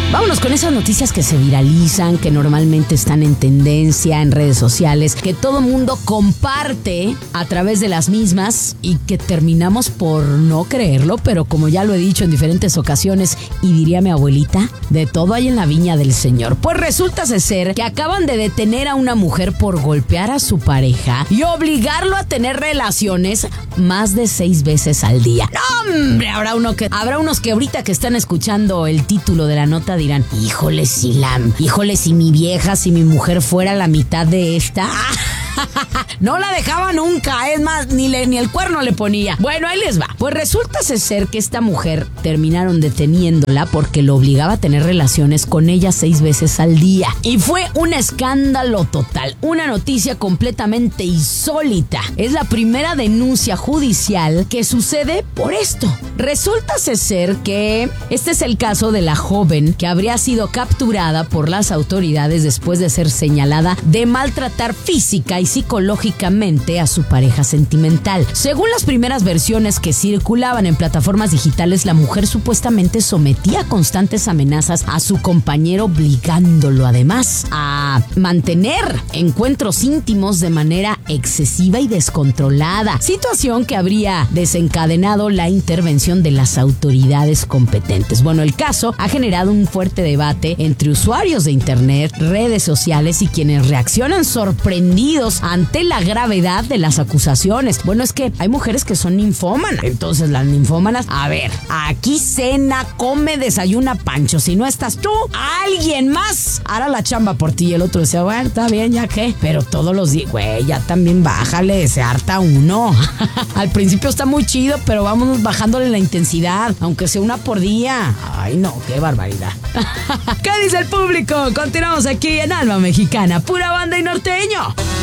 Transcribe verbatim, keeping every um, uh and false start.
Vámonos con esas noticias que se viralizan, que normalmente están en tendencia en redes sociales, que todo mundo comparte a través de las mismas y que terminamos por no creerlo, pero como ya lo he dicho en diferentes ocasiones y diría mi abuelita, de todo hay en la viña del Señor. Pues resulta ser que acaban de detener a una mujer por golpear a su pareja y obligarlo a tener relaciones más de seis veces al día. ¡No, hombre! Habrá, uno que, habrá unos que ahorita que están escuchando el título de la nota dirán, híjole, si la, híjole, si mi vieja, si mi mujer fuera la mitad de esta... No la dejaba nunca, es más, ni, le, ni el cuerno le ponía. Bueno, ahí les va. Pues resulta ser que esta mujer terminaron deteniéndola porque lo obligaba a tener relaciones con ella seis veces al día. Y fue un escándalo total, una noticia completamente insólita. Es la primera denuncia judicial que sucede por esto. Resulta ser que este es el caso de la joven que habría sido capturada por las autoridades después de ser señalada de maltratar física y psicológicamente a su pareja sentimental. Según las primeras versiones que circulaban en plataformas digitales, la mujer supuestamente sometía constantes amenazas a su compañero, obligándolo además a mantener encuentros íntimos de manera excesiva y descontrolada, situación que habría desencadenado la intervención de las autoridades competentes. Bueno, el caso ha generado un fuerte debate entre usuarios de internet, redes sociales y quienes reaccionan sorprendidos ante la gravedad de las acusaciones. Bueno, es que hay mujeres que son ninfómanas. Entonces las ninfómanas, a ver, aquí cena, come, desayuna Pancho. Si no estás tú, alguien más hará la chamba por ti. Y el otro decía, bueno, está bien, ya qué. Pero todos los días, güey, ya también bájale, se harta uno. Al principio está muy chido, pero vámonos bajándole la intensidad, aunque sea una por día. Ay, no, qué barbaridad. ¿Qué dice el público? Continuamos aquí en Alma Mexicana, pura banda y norteño.